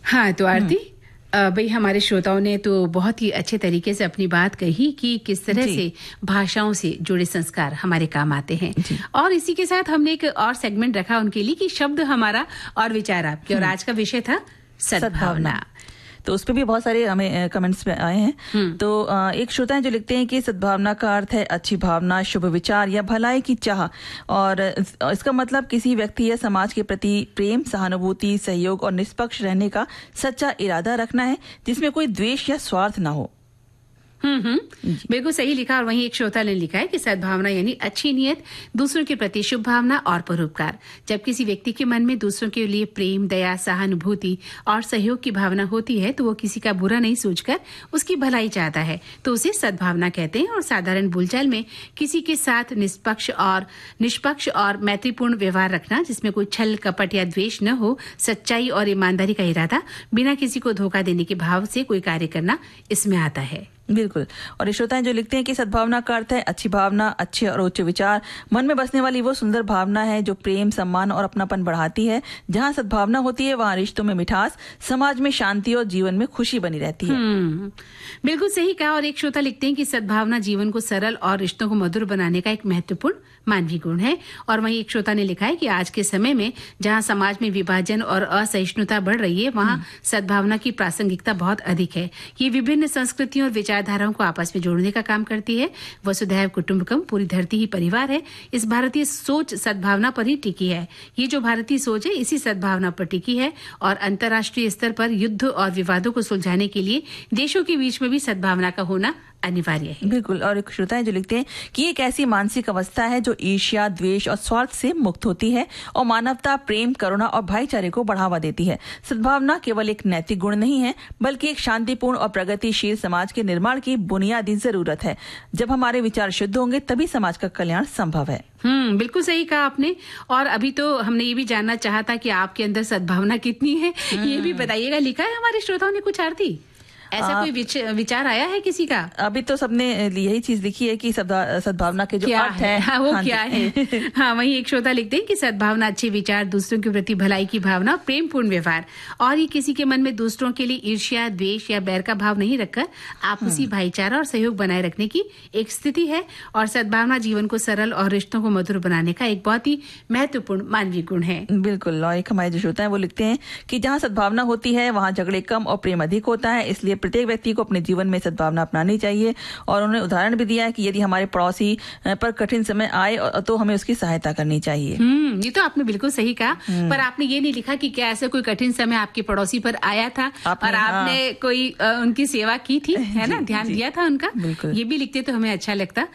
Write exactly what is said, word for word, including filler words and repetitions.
हाँ, तो आरती अ, भाई हमारे श्रोताओं ने तो बहुत ही अच्छे तरीके से अपनी बात कही कि किस तरह से भाषाओं से जुड़े संस्कार हमारे काम आते हैं। और इसी के साथ हमने एक और सेगमेंट रखा उनके लिए कि शब्द हमारा और विचार आपके, और आज का विषय था सद्भावना। तो उस पर भी बहुत सारे हमें कमेंट्स पे आए हैं। तो एक श्रोता है जो लिखते हैं कि सद्भावना का अर्थ है अच्छी भावना, शुभ विचार या भलाई की चाह, और इसका मतलब किसी व्यक्ति या समाज के प्रति प्रेम, सहानुभूति, सहयोग और निष्पक्ष रहने का सच्चा इरादा रखना है, जिसमें कोई द्वेष या स्वार्थ ना हो। हम्म हम्म बिल्कुल सही लिखा। और वहीं एक श्रोता ने लिखा है कि सद्भावना यानी अच्छी नियत, दूसरों के प्रति शुभ भावना और परोपकार। जब किसी व्यक्ति के मन में दूसरों के लिए प्रेम, दया, सहानुभूति और सहयोग की भावना होती है तो वो किसी का बुरा नहीं सोचकर उसकी भलाई चाहता है, तो उसे सद्भावना कहते हैं। और साधारण बोलचाल में किसी के साथ निष्पक्ष और निष्पक्ष और मैत्रीपूर्ण व्यवहार रखना, जिसमें कोई छल, कपट या द्वेष न हो, सच्चाई और ईमानदारी का इरादा, बिना किसी को धोखा देने के भाव से कोई कार्य करना, इसमें आता है। बिल्कुल। और श्रोता जो लिखते हैं कि सद्भावना का अर्थ है अच्छी भावना, अच्छे और उच्च विचार, मन में बसने वाली वो सुंदर भावना है जो प्रेम, सम्मान और अपनापन बढ़ाती है। जहाँ सद्भावना होती है वहाँ रिश्तों में मिठास, समाज में शांति और जीवन में खुशी बनी रहती है। बिल्कुल सही कहा। और एक श्रोता लिखते हैं कि सद्भावना जीवन को सरल और रिश्तों को मधुर बनाने का एक महत्वपूर्ण मानवीय गुण है। और वहीं एक श्रोता ने लिखा है कि आज के समय में जहाँ समाज में विभाजन और असहिष्णुता बढ़ रही है, वहाँ सद्भावना की प्रासंगिकता बहुत अधिक है। ये विभिन्न संस्कृतियों और विचारधाराओं को आपस में जोड़ने का काम करती है। वसुधैव कुटुंबकम, पूरी धरती ही परिवार है। इस भारतीय सोच सद्भावना पर ही टिकी है। ये जो भारतीय सोच है इसी सद्भावना पर टिकी है। और अंतर्राष्ट्रीय स्तर पर युद्ध और विवादों को सुलझाने के लिए देशों के बीच में भी सद्भावना का होना अनिवार्य है। बिल्कुल। और एक श्रोता है जो लिखते हैं कि एक ऐसी मानसिक अवस्था है जो ईर्ष्या, द्वेष और स्वार्थ से मुक्त होती है और मानवता, प्रेम, करुणा और भाईचारे को बढ़ावा देती है। सद्भावना केवल एक नैतिक गुण नहीं है, बल्कि एक शांतिपूर्ण और प्रगतिशील समाज के निर्माण की बुनियादी जरूरत है। जब हमारे विचार शुद्ध होंगे तभी समाज का कल्याण संभव है। हम्म बिल्कुल सही कहा आपने। और अभी तो हमने ये भी जानना चाहा था कि आपके अंदर सद्भावना कितनी है, ये भी बताइएगा। लिखा है हमारे श्रोताओं ने कुछ आरती, ऐसा आ, कोई विच, विचार आया है किसी का? अभी तो सबने यही चीज लिखी है कि सद्भावना के जो अर्थ है, हाँ, वो हाँ क्या है। हाँ, वहीं एक श्रोता लिखते हैं कि सद्भावना अच्छे विचार, दूसरों के प्रति भलाई की भावना, प्रेम पूर्ण व्यवहार, और ये किसी के मन में दूसरों के लिए ईर्ष्या, द्वेष या बैर का भाव नहीं रखकर आपसी भाईचारा और सहयोग बनाए रखने की एक स्थिति है। और सद्भावना जीवन को सरल और रिश्तों को मधुर बनाने का एक बहुत ही महत्वपूर्ण मानवीय गुण है। बिल्कुल। और एक हमारे जो श्रोता है वो लिखते हैं कि जहाँ सद्भावना होती है वहाँ झगड़े कम और प्रेम अधिक होता है। इसलिए प्रत्येक व्यक्ति को अपने जीवन में सद्भावना अपनानी चाहिए। और उन्होंने उदाहरण भी दिया है कि यदि हमारे पड़ोसी पर कठिन समय आए तो हमें उसकी सहायता करनी चाहिए। हम्म ये तो आपने बिल्कुल सही कहा। पर आपने ये नहीं लिखा कि क्या ऐसा कोई कठिन समय आपके पड़ोसी पर आया था आपने, और आपने हाँ। कोई आ, उनकी सेवा की थी, है ना, ध्यान दिया था उनका। ये भी लिखते तो हमें अच्छा लगता।